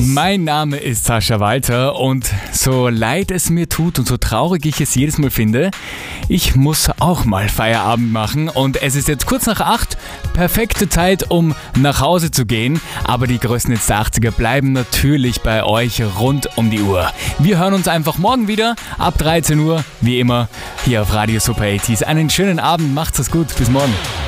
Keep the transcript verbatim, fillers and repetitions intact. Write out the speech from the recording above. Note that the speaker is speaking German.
Mein Name ist Sascha Walter und so leid es mir tut und so traurig ich es jedes Mal finde, ich muss auch mal Feierabend machen und es ist jetzt kurz nach acht, perfekte Zeit, um nach Hause zu gehen, aber die größten Hits der achtziger bleiben natürlich bei euch rund um die Uhr. Wir hören uns einfach morgen wieder ab dreizehn Uhr, wie immer, hier auf Radio Super achtziger. Einen schönen Abend, macht's es gut, bis morgen.